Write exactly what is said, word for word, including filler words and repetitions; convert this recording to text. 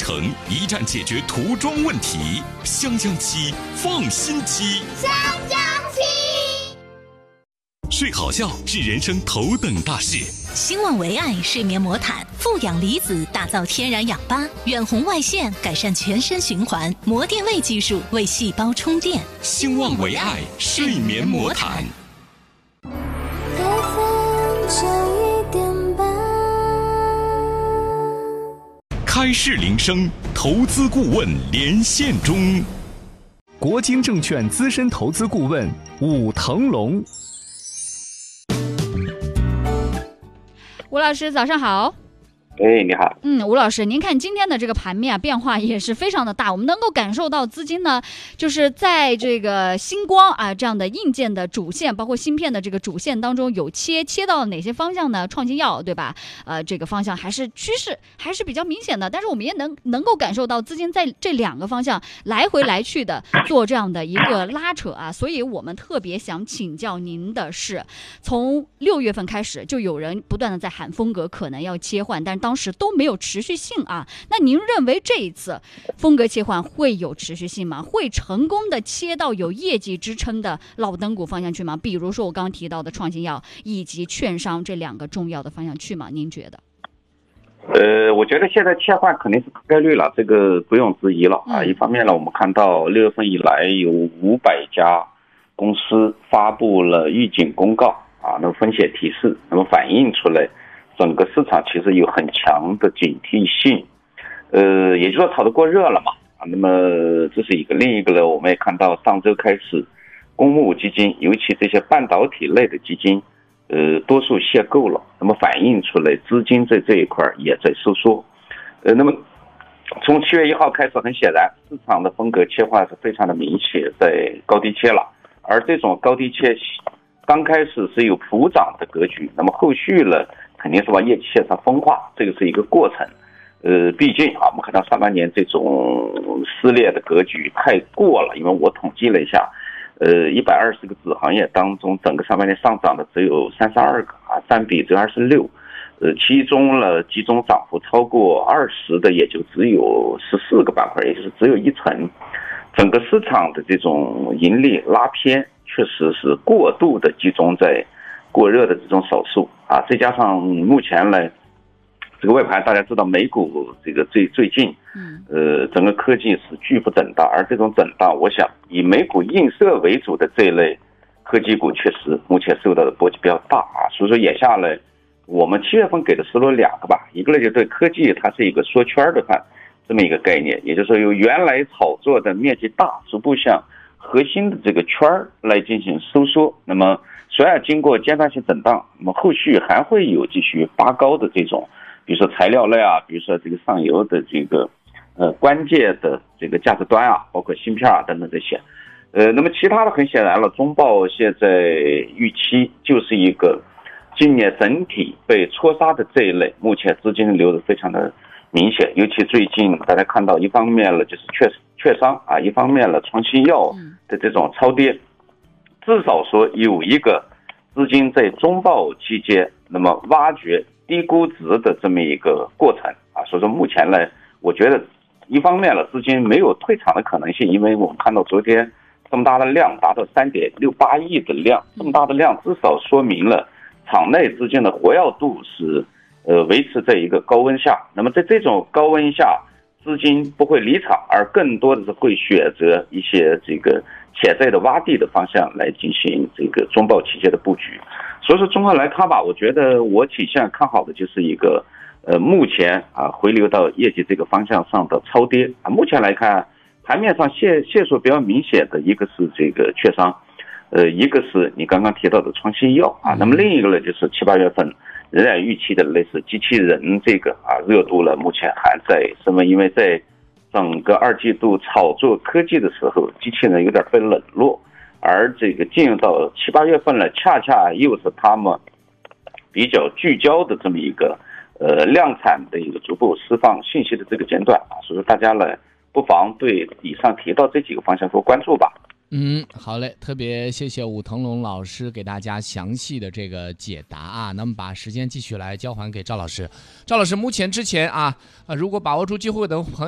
腾，一站解决涂装问题。香江漆，放心漆。 香江漆。 睡好觉是人生头等大事。 兴旺维爱睡眠魔毯，富氧离子打造天然氧吧，远红外线改善全身循环，膜电位技术为细胞充电。 兴旺维爱睡眠魔毯。开市铃声，投资顾问连线中。 国金证券资深投资顾问武腾龙。 吴老师早上好。 哎，你好。 嗯，吴老师，您看今天的这个盘面啊，变化也是非常的大。我们能够感受到资金呢，就是在这个星光啊这样的硬件的主线，包括芯片的这个主线当中有切切到哪些方向呢？创新药，对吧？呃，这个方向还是趋势还是比较明显的。但是我们也能能够感受到资金在这两个方向来回来去的做这样的一个拉扯啊。所以我们特别想请教您的是，从六月份开始就有人不断的在喊风格可能要切换，但当时都没有持续性啊。那您认为这一次风格切换会有持续性吗？会成功的切到有业绩支撑的老灯股方向去吗？比如说我刚刚提到的创新药以及券商这两个重要的方向去吗？您觉得？ 呃，我觉得现在切换肯定是概率了，这个不用质疑了啊。 嗯、 一方面呢，我们看到六月份以来有五百家公司发布了预警公告啊，那么风险提示，那么反映出来整个市场其实有很强的警惕性，呃，也就是说炒得过热了嘛啊。那么这是一个，另一个呢，我们也看到上周开始，公募基金，尤其这些半导体类的基金，呃，多数限购了，那么反映出来资金在这一块也在收缩，呃，那么从七月一号开始，很显然市场的风格切换是非常的明显，在高低切了，而这种高低切刚开始是有普涨的格局，那么后续呢？肯定是往业绩线上分化，这个是一个过程。呃，毕竟啊，我们看到上半年这种撕裂的格局太过了，因为我统计了一下，呃，一百二十个子行业当中，整个上半年上涨的只有三十二个啊，占比只有二十六，呃，其中呢，集中涨幅超过二十的也就只有十四个板块，也就是只有一成。整个市场的这种盈利拉偏，确实是过度的集中在过热的这种手术啊，再加上目前呢，这个外盘大家知道，美股这个最最近，呃，整个科技是巨幅震荡，而这种震荡，我想以美股映射为主的这一类科技股，确实目前受到的波及比较大啊。所以说，眼下呢，我们七月份给的思路两个吧，一个呢就对科技它是一个缩圈的看这么一个概念，也就是说由原来炒作的面积大，逐步向核心的这个圈来进行收缩，那么虽然经过阶段性震荡，那么后续还会有继续拔高的这种，比如说材料类啊，比如说这个上游的这个呃关键的这个价值端啊，包括芯片啊等等这些，呃，那么其他的很显然了，中报现在预期就是一个今年整体被戳杀的这一类，目前资金流的非常的明显，尤其最近大家看到，一方面了就是券券商啊，一方面了创新药的这种超跌。至少说有一个资金在中报期间，那么挖掘低估值的这么一个过程啊，所以说目前呢，我觉得一方面了资金没有退场的可能性，因为我们看到昨天这么大的量达到 三点六八亿的量，这么大的量至少说明了场内资金的活跃度是呃维持在一个高温下，那么在这种高温下，资金不会离场，而更多的是会选择一些这个潜在的洼地的方向来进行这个中报期间的布局。所以说综合来看吧，我觉得我倾向看好的就是一个呃目前啊回流到业绩这个方向上的超跌啊。目前来看，盘面上线线索比较明显的一个是这个券商，呃一个是你刚刚提到的创新药啊，那么另一个呢就是七八月份仍然预期的类似机器人这个啊热度呢，目前还在升温，因为在整个二季度炒作科技的时候，机器人有点被冷落，而这个进入到七八月份呢，恰恰又是他们比较聚焦的这么一个呃量产的一个逐步释放信息的这个阶段啊，所以说大家呢不妨对以上提到这几个方向多关注吧。 嗯，好嘞，特别谢谢武腾龙老师给大家详细的这个解答啊。那么把时间继续来交还给赵老师。赵老师，目前之前啊，呃，如果把握住机会的朋友。